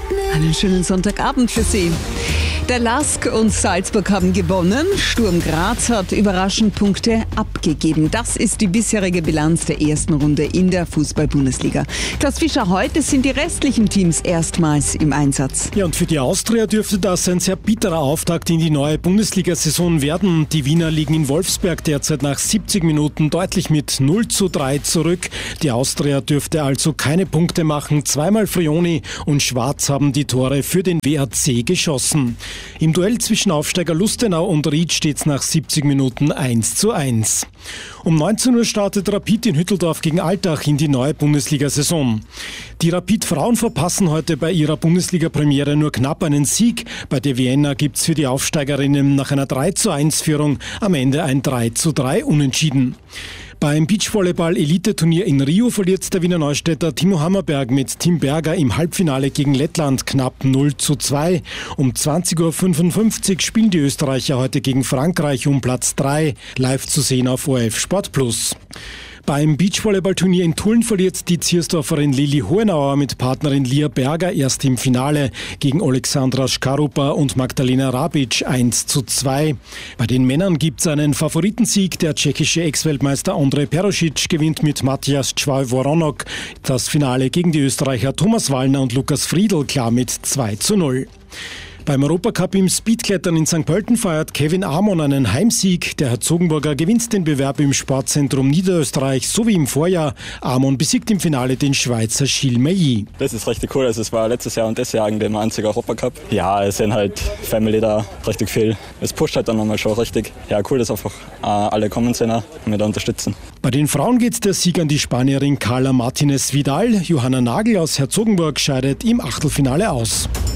Einen schönen Sonntagabend für Sie. Der LASK und Salzburg haben gewonnen. Sturm Graz hat überraschend Punkte abgegeben. Das ist die bisherige Bilanz der ersten Runde in der Fußball-Bundesliga. Klaus Fischer, heute sind die restlichen Teams erstmals im Einsatz. Ja, und für die Austria dürfte das ein sehr bitterer Auftakt in die neue Bundesliga-Saison werden. Die Wiener liegen in Wolfsberg derzeit nach 70 Minuten deutlich mit 0:3 zurück. Die Austria dürfte also keine Punkte machen. Zweimal Frioni und Schwarz haben die Tore für den WAC geschossen. Im Duell zwischen Aufsteiger Lustenau und Ried steht es nach 70 Minuten 1:1. Um 19 Uhr startet Rapid in Hütteldorf gegen Altach in die neue Bundesliga-Saison. Die Rapid-Frauen verpassen heute bei ihrer Bundesliga-Premiere nur knapp einen Sieg. Bei der Vienna gibt's für die Aufsteigerinnen nach einer 3:1-Führung am Ende ein 3:3 Unentschieden. Beim Beachvolleyball-Elite-Turnier in Rio verliert der Wiener Neustädter Timo Hammerberg mit Tim Berger im Halbfinale gegen Lettland knapp 0:2. Um 20:55 Uhr spielen die Österreicher heute gegen Frankreich um Platz 3, live zu sehen auf ORF Sport Plus. Beim Beachvolleyball-Turnier in Tulln verliert die Ziersdorferin Lili Hohenauer mit Partnerin Lia Berger erst im Finale gegen Alexandra Škarupa und Magdalena Rabic 1:2. Bei den Männern gibt es einen Favoritensieg. Der tschechische Ex-Weltmeister Ondrej Perušić gewinnt mit Matthias Čvaj-Voronok das Finale gegen die Österreicher Thomas Wallner und Lukas Friedl klar mit 2:0. Beim Europacup im Speedklettern in St. Pölten feiert Kevin Amon einen Heimsieg. Der Herzogenburger gewinnt den Bewerb im Sportzentrum Niederösterreich, so wie im Vorjahr. Amon besiegt im Finale den Schweizer Gilles Meilly. Das ist richtig cool. Also es war letztes Jahr und das Jahr eigentlich mein einziger Europacup. Ja, es sind halt Family da richtig viel. Es pusht halt dann nochmal schon richtig. Ja, cool, dass einfach alle kommen sind und mich da unterstützen. Bei den Frauen geht der Sieg an die Spanierin Carla Martinez Vidal. Johanna Nagel aus Herzogenburg scheidet im Achtelfinale aus.